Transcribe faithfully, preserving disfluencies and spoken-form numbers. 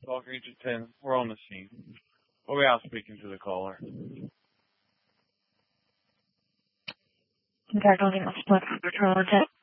Talk Agent ten, we're on the scene. We'll be out speaking to the caller. Contact on the Return on ten.